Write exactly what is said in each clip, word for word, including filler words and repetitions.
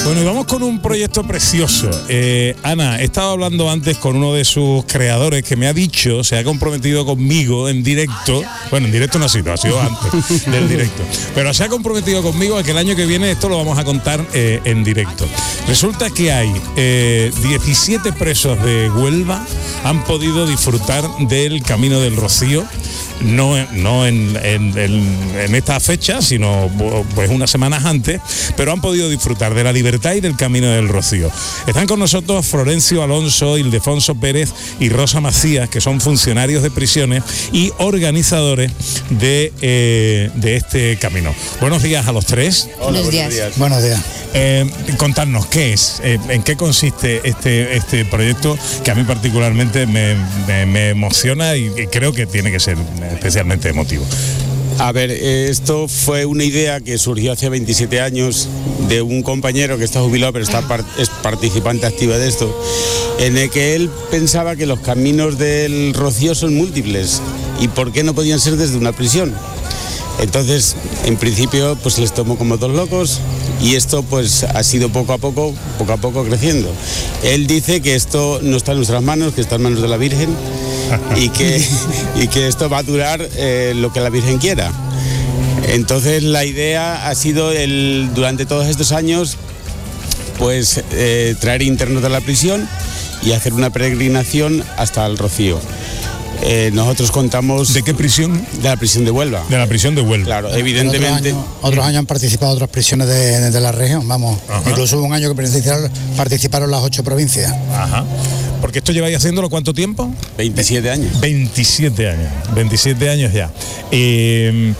Bueno, y vamos con un proyecto precioso. Eh, Ana, he estado hablando antes con uno de sus creadores que me ha dicho, se ha comprometido conmigo en directo, bueno, en directo no ha sido, ha sido antes del directo, pero se ha comprometido conmigo a que el año que viene esto lo vamos a contar eh, en directo. Resulta que hay eh, diecisiete presos de Huelva han podido disfrutar del Camino del Rocío. No, no en, en, en, en esta fecha, sino pues unas semanas antes, pero han podido disfrutar de la libertad y del Camino del Rocío. Están con nosotros Florencio Alonso, Ildefonso Pérez y Rosa Macías, que son funcionarios de prisiones y organizadores de, eh, de este camino. Buenos días a los tres. Hola, buenos días. Buenos días. Buenos días. Eh, contadnos, ¿qué es? Eh, ¿En qué consiste este, este proyecto que a mí particularmente me, me, me emociona y, y creo que tiene que ser especialmente emotivo? A ver, esto fue una idea que surgió hace veintisiete años de un compañero que está jubilado, pero está par- es participante activa de esto, en el que él pensaba que los caminos del Rocío son múltiples y por qué no podían ser desde una prisión. Entonces, en principio, pues les tomó como dos locos y esto pues ha sido poco a poco, poco a poco creciendo. Él dice que esto no está en nuestras manos, que está en manos de la Virgen y que, y que esto va a durar eh, lo que la Virgen quiera. Entonces, la idea ha sido, el, durante todos estos años, pues eh, traer internos de la prisión y hacer una peregrinación hasta el Rocío. Eh, nosotros contamos... ¿De qué prisión? De la prisión de Huelva. De la prisión de Huelva. Claro, evidentemente... Otros años, otros años han participado otras prisiones de, de la región, vamos. Ajá. Incluso hubo un año que participaron, participaron las ocho provincias. Ajá. Porque esto lleváis haciéndolo ¿cuánto tiempo? veintisiete años. veintisiete años, veintisiete años ya. Eh,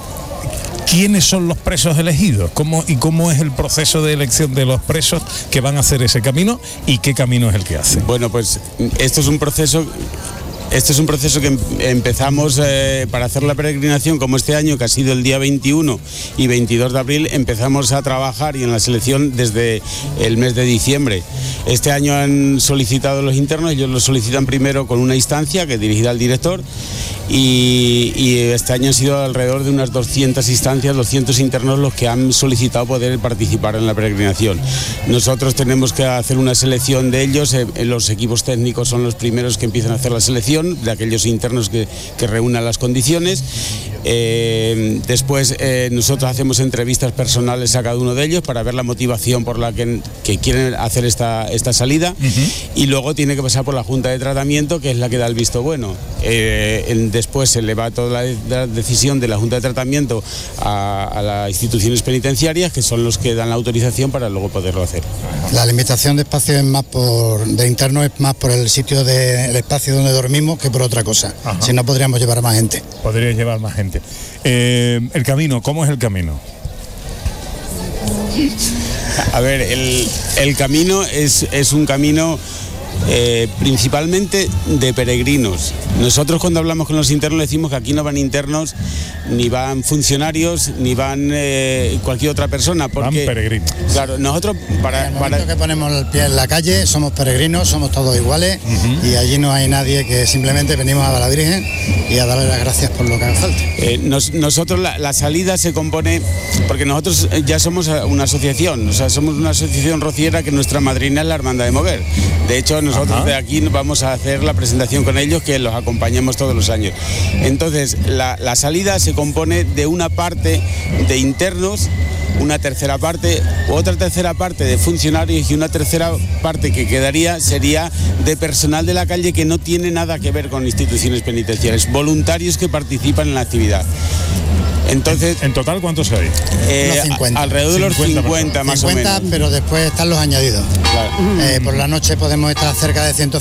¿Quiénes son los presos elegidos? ¿Cómo, ¿Y cómo es el proceso de elección de los presos que van a hacer ese camino y qué camino es el que hacen? Bueno, pues esto es un proceso... Este es un proceso que empezamos eh, para hacer la peregrinación, como este año, que ha sido el día veintiuno y veintidós de abril, empezamos a trabajar y en la selección desde el mes de diciembre. Este año han solicitado los internos, ellos lo solicitan primero con una instancia que dirigirá al director y, y este año han sido alrededor de unas doscientas instancias, doscientos internos los que han solicitado poder participar en la peregrinación. Nosotros tenemos que hacer una selección de ellos, eh, los equipos técnicos son los primeros que empiezan a hacer la selección de aquellos internos que, que reúnan las condiciones. Eh, después eh, nosotros hacemos entrevistas personales a cada uno de ellos para ver la motivación por la que, que quieren hacer esta, esta salida. Uh-huh. Y luego tiene que pasar por la Junta de Tratamiento, que es la que da el visto bueno. Eh, en, después se le va toda la, la decisión de la Junta de Tratamiento a, a las instituciones penitenciarias, que son los que dan la autorización para luego poderlo hacer. La limitación de espacio es más por, de interno es más por el sitio del de, espacio donde dormimos que por otra cosa. Ajá. Si no, podríamos llevar a más gente. Podríais llevar más gente. Eh, el camino, ¿cómo es el camino? A ver, el, el camino es, es un camino eh, principalmente de peregrinos. Nosotros cuando hablamos con los internos decimos que aquí no van internos, ni van funcionarios, ni van eh, cualquier otra persona. Porque, van peregrinos. Claro, nosotros para... En el para... momento que ponemos el pie en la calle somos peregrinos, somos todos iguales, uh-huh. y allí no hay nadie, que simplemente venimos a la Virgen y a darle las gracias por lo que haga falta. Eh, nos, nosotros la, la salida se compone, porque nosotros ya somos una asociación, o sea, somos una asociación rociera que nuestra madrina es la Hermandad de Moguer. De hecho, nosotros Ajá. de aquí vamos a hacer la presentación con ellos, que los acompañamos todos los años. Entonces, la, la salida se compone de una parte de internos, una tercera parte, otra tercera parte de funcionarios y una tercera parte que quedaría sería de personal de la calle que no tiene nada que ver con instituciones penitenciarias, voluntarios que participan en la actividad. Entonces, ¿En total cuántos hay? Eh, cincuenta. Alrededor de los cincuenta más cincuenta, o menos. Pero después están los añadidos. Claro. Eh, por la noche podemos estar cerca de ciento